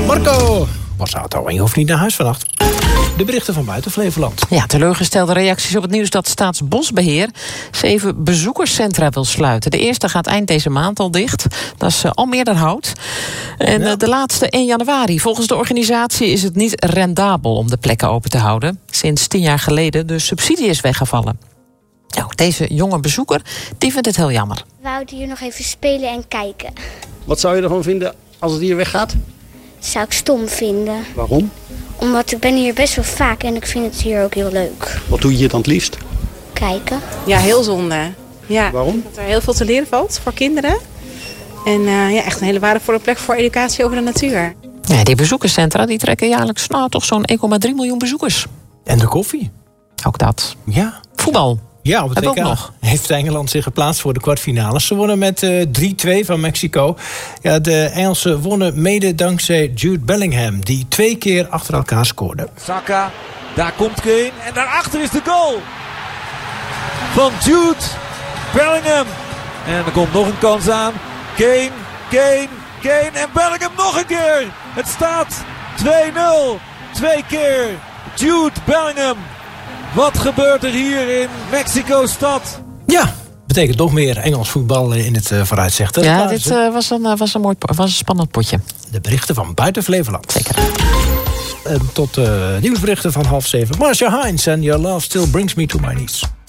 Marco Borsato, en je hoeft niet naar huis vannacht. De berichten van buiten Flevoland. Ja, teleurgestelde reacties op het nieuws dat Staatsbosbeheer 7 bezoekerscentra wil sluiten. De eerste gaat eind deze maand al dicht. Dat is Almeerderhout. En de laatste 1 januari. Volgens de organisatie is het niet rendabel om de plekken open te houden. Sinds 10 jaar geleden de subsidie is weggevallen. Nou, deze jonge bezoeker die vindt het heel jammer. We wouden hier nog even spelen en kijken. Wat zou je ervan vinden als het hier weggaat? Dat zou ik stom vinden. Waarom? Omdat ik ben hier best wel vaak en ik vind het hier ook heel leuk. Wat doe je hier dan het liefst? Kijken. Ja, heel zonde. Ja, Waarom? dat er heel veel te leren valt voor kinderen. En echt een hele waardevolle plek voor educatie over de natuur. Ja, die bezoekerscentra die trekken jaarlijks toch zo'n 1,3 miljoen bezoekers. En de koffie. Ook dat. Ja. Voetbal. Ja, op het Hebben WK we ook nog. heeft Engeland zich geplaatst voor de kwartfinales. Ze wonnen met 3-2 van Mexico. Ja, de Engelsen wonnen mede dankzij Jude Bellingham, die 2 keer achter elkaar scoorde. Saka, daar komt Kane en daarachter is de goal van Jude Bellingham. En er komt nog een kans aan. Kane en Bellingham nog een keer. Het staat 2-0. 2 keer Jude Bellingham. Wat gebeurt er hier in Mexico-stad? Ja, betekent nog meer Engels voetbal in het vooruitzicht. Ja, dit was een spannend potje. De berichten van buiten Flevoland. Zeker. Tot nieuwsberichten van 6:30. Marcia Hines en Your Love Still Brings Me to My Knees.